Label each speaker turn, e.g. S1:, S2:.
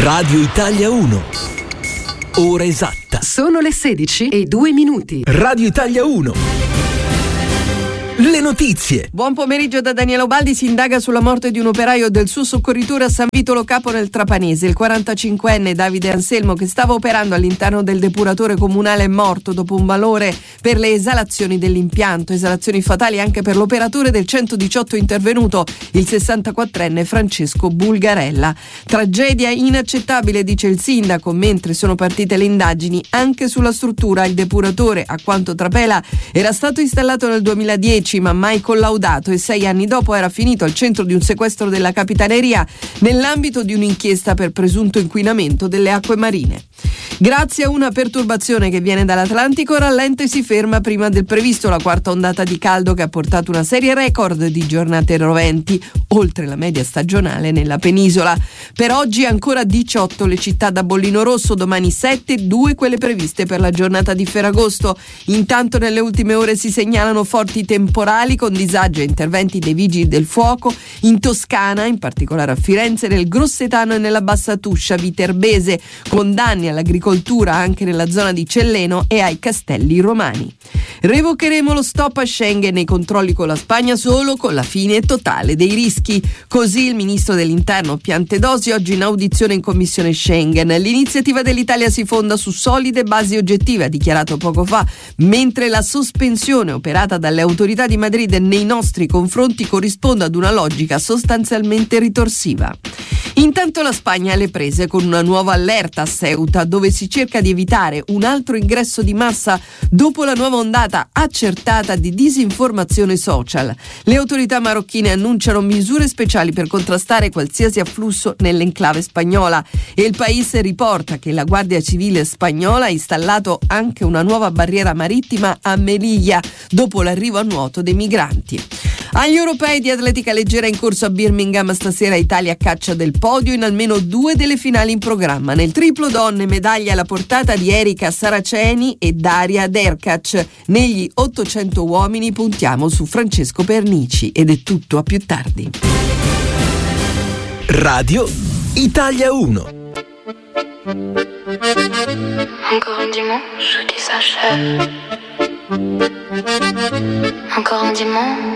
S1: Radio Italia 1. Ora esatta.
S2: Sono le 16:02.
S1: Radio Italia 1. Le notizie.
S3: Buon pomeriggio da Daniela Ubaldi. Si indaga sulla morte di un operaio del suo soccorritore a San Vito Lo Capo nel Trapanese. Il 45enne Davide Anselmo, che stava operando all'interno del depuratore comunale, è morto dopo un malore per le esalazioni dell'impianto. Esalazioni fatali anche per l'operatore del 118 intervenuto, il 64enne Francesco Bulgarella. Tragedia inaccettabile, dice il sindaco, mentre sono partite le indagini anche sulla struttura. Il depuratore, a quanto trapela, era stato installato nel 2010 ma mai collaudato e 6 anni dopo era finito al centro di un sequestro della Capitaneria nell'ambito di un'inchiesta per presunto inquinamento delle acque marine. Grazie a una perturbazione che viene dall'Atlantico, rallenta si ferma prima del previsto la quarta ondata di caldo che ha portato una serie record di giornate roventi, oltre la media stagionale nella penisola. Per oggi ancora 18 le città da bollino rosso, domani 7, 2 quelle previste per la giornata di Ferragosto. Intanto nelle ultime ore si segnalano forti temporali con disagi e interventi dei vigili del fuoco in Toscana, in particolare a Firenze, nel Grossetano e nella Bassa Tuscia Viterbese, con danni all'agricoltura anche nella zona di Celleno e ai Castelli Romani. Revocheremo lo stop a Schengen nei controlli con la Spagna solo con la fine totale dei rischi. Così il ministro dell'Interno Piantedosi oggi in audizione in commissione Schengen. L'iniziativa dell'Italia si fonda su solide basi oggettive, ha dichiarato poco fa, mentre la sospensione operata dalle autorità di Madrid nei nostri confronti corrisponde ad una logica sostanzialmente ritorsiva. Intanto la Spagna è alle prese con una nuova allerta a Ceuta, dove si cerca di evitare un altro ingresso di massa dopo la nuova ondata accertata di disinformazione social. Le autorità marocchine annunciano misure speciali per contrastare qualsiasi afflusso nell'enclave spagnola e il Paese riporta che la Guardia Civile spagnola ha installato anche una nuova barriera marittima a Melilla dopo l'arrivo a nuoto dei migranti. Agli europei di atletica leggera in corso a Birmingham stasera Italia caccia del podio in almeno 2 delle finali in programma. Nel triplo donne medaglia alla portata di Erika Saraceni e Daria Derkac. Negli 800 uomini puntiamo su Francesco Pernici ed è tutto, a più tardi.
S1: Radio Italia 1.
S4: Encore un dimanche qui s'achève. Encore un dimanche